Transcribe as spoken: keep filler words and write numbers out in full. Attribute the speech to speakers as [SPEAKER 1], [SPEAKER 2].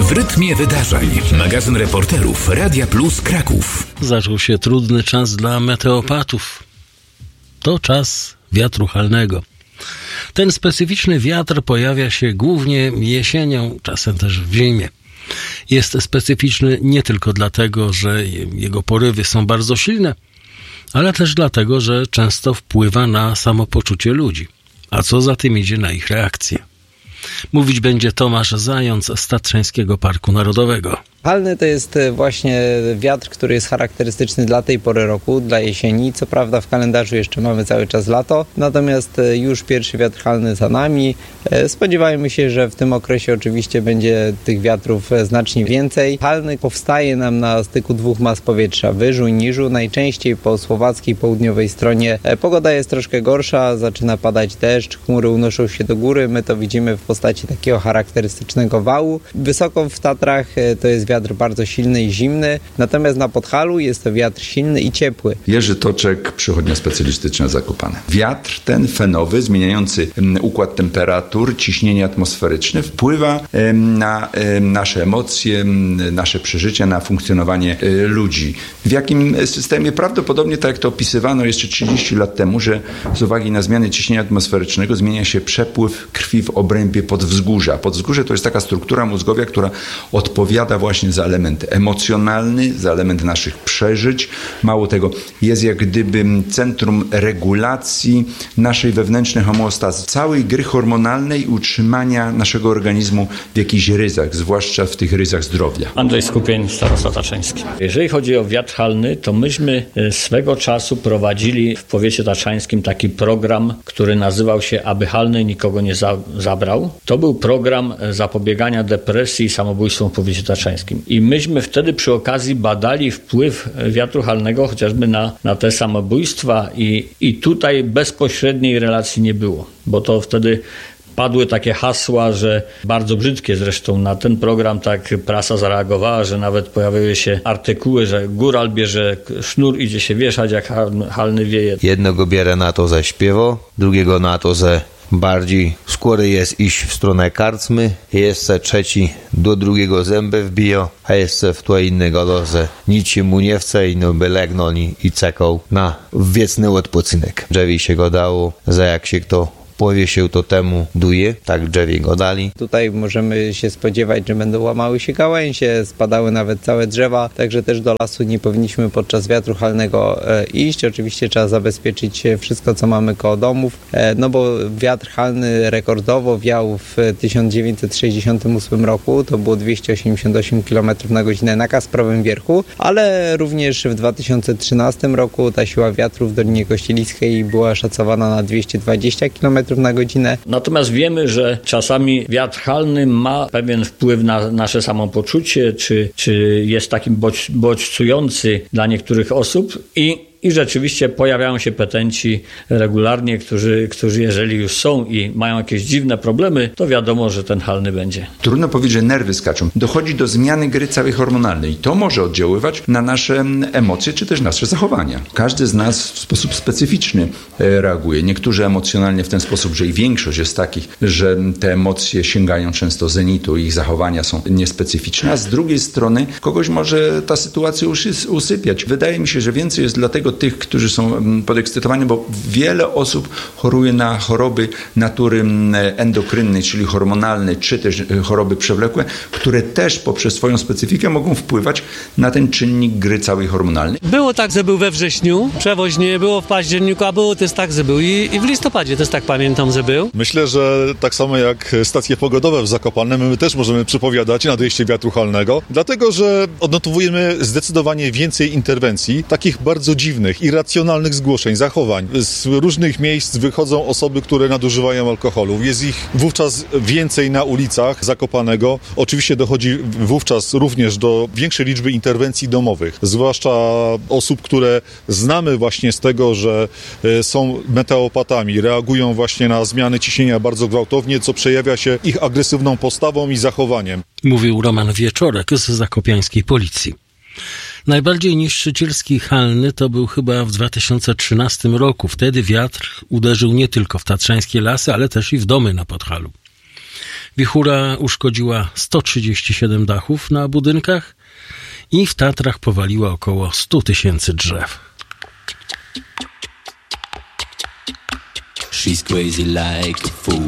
[SPEAKER 1] W rytmie wydarzeń. Magazyn reporterów Radia Plus Kraków.
[SPEAKER 2] Zaczął się trudny czas dla meteopatów. To czas wiatru halnego. Ten specyficzny wiatr pojawia się głównie jesienią, czasem też w zimie. Jest specyficzny nie tylko dlatego, że jego porywy są bardzo silne, ale też dlatego, że często wpływa na samopoczucie ludzi. A co za tym idzie, na ich reakcję. Mówić będzie Tomasz Zając z Tatrzańskiego Parku Narodowego.
[SPEAKER 3] Halny to jest właśnie wiatr, który jest charakterystyczny dla tej pory roku, dla jesieni. Co prawda w kalendarzu jeszcze mamy cały czas lato, natomiast już pierwszy wiatr halny za nami. Spodziewajmy się, że w tym okresie oczywiście będzie tych wiatrów znacznie więcej. Halny powstaje nam na styku dwóch mas powietrza, wyżu i niżu. Najczęściej po słowackiej południowej stronie pogoda jest troszkę gorsza, zaczyna padać deszcz, chmury unoszą się do góry. My to widzimy w postaci takiego charakterystycznego wału. Wysoko w Tatrach to jest wiatr bardzo silny i zimny, natomiast na Podhalu jest to wiatr silny i ciepły.
[SPEAKER 4] Jerzy Toczek, przychodnia specjalistyczna Zakopane. Wiatr ten fenowy, zmieniający układ temperatur, ciśnienie atmosferyczne, wpływa na nasze emocje, nasze przeżycia, na funkcjonowanie ludzi. W jakim systemie? Prawdopodobnie tak jak to opisywano jeszcze trzydzieści lat temu, że z uwagi na zmiany ciśnienia atmosferycznego zmienia się przepływ krwi w obrębie podwzgórza. Podwzgórze to jest taka struktura mózgowia, która odpowiada właśnie za element emocjonalny, za element naszych przeżyć. Mało tego, jest jak gdyby centrum regulacji naszej wewnętrznej homeostazy, całej gry hormonalnej i utrzymania naszego organizmu w jakichś ryzach, zwłaszcza w tych ryzach zdrowia.
[SPEAKER 5] Andrzej Skupień, starosta tatrzański. Jeżeli chodzi o wiatr halny, to myśmy swego czasu prowadzili w powiecie tatrzańskim taki program, który nazywał się Aby halny nikogo nie za- zabrał. To był program zapobiegania depresji i samobójstwom w powiecie tatrzańskim. I myśmy wtedy przy okazji badali wpływ wiatru halnego chociażby na, na te samobójstwa i, i tutaj bezpośredniej relacji nie było, bo to wtedy padły takie hasła, że bardzo brzydkie zresztą na ten program tak prasa zareagowała, że nawet pojawiły się artykuły, że góral bierze sznur, idzie się wieszać jak halny wieje.
[SPEAKER 6] Jednego bierze na to, że śpiewo, drugiego na to, że bardziej skóry jest iść w stronę karczmy, jeszcze trzeci do drugiego zęby wbiją, a jeszcze w to innego, że nic się mu nie chce i no by legnął i, i czekał na wieczny odpoczynek. Drzewi się go dało, że jak się kto powiesił, to temu duje, tak drzewie go dali.
[SPEAKER 3] Tutaj możemy się spodziewać, że będą łamały się gałęzie, spadały nawet całe drzewa, także też do lasu nie powinniśmy podczas wiatru halnego e, iść. Oczywiście trzeba zabezpieczyć wszystko, co mamy koło domów, e, no bo wiatr halny rekordowo wiał w tysiąc dziewięćset sześćdziesiątym ósmym roku, to było dwieście osiemdziesiąt osiem kilometrów na godzinę na Kasprowym Wierchu, ale również w dwa tysiące trzynastym roku ta siła wiatru w Dolinie Kościeliskiej była szacowana na dwieście dwadzieścia kilometrów na godzinę.
[SPEAKER 5] Natomiast wiemy, że czasami wiatr halny ma pewien wpływ na nasze samopoczucie, czy, czy jest takim bodź, bodźcujący dla niektórych osób i I rzeczywiście pojawiają się petenci regularnie, którzy, którzy jeżeli już są i mają jakieś dziwne problemy, to wiadomo, że ten halny będzie.
[SPEAKER 4] Trudno powiedzieć, że nerwy skaczą. Dochodzi do zmiany gry całej hormonalnej i to może oddziaływać na nasze emocje, czy też nasze zachowania. Każdy z nas w sposób specyficzny reaguje. Niektórzy emocjonalnie w ten sposób, że i większość jest takich, że te emocje sięgają często zenitu i ich zachowania są niespecyficzne, a z drugiej strony kogoś może ta sytuacja usypiać. Wydaje mi się, że więcej jest dlatego tych, którzy są podekscytowani, bo wiele osób choruje na choroby natury endokrynnej, czyli hormonalnej, czy też choroby przewlekłe, które też poprzez swoją specyfikę mogą wpływać na ten czynnik gry całej hormonalnej.
[SPEAKER 7] Było tak, że był we wrześniu, przewoźnie było w październiku, a było też tak, że był i, i w listopadzie też tak pamiętam, że był.
[SPEAKER 8] Myślę, że tak samo jak stacje pogodowe w Zakopanem, my też możemy przypowiadać nadejście wiatru halnego, dlatego, że odnotowujemy zdecydowanie więcej interwencji, takich bardzo dziwnych, irracjonalnych zgłoszeń, zachowań. Z różnych miejsc wychodzą osoby, które nadużywają alkoholu. Jest ich wówczas więcej na ulicach Zakopanego. Oczywiście dochodzi wówczas również do większej liczby interwencji domowych, zwłaszcza osób, które znamy właśnie z tego, że są meteopatami, reagują właśnie na zmiany ciśnienia bardzo gwałtownie, co przejawia się ich agresywną postawą i zachowaniem.
[SPEAKER 2] Mówił Roman Wieczorek z zakopiańskiej policji. Najbardziej niszczycielski halny to był chyba w dwa tysiące trzynastym roku. Wtedy wiatr uderzył nie tylko w tatrzańskie lasy, ale też i w domy na Podhalu. Wichura uszkodziła sto trzydzieści siedem dachów na budynkach i w Tatrach powaliła około sto tysięcy drzew.
[SPEAKER 9] She's crazy like a fool.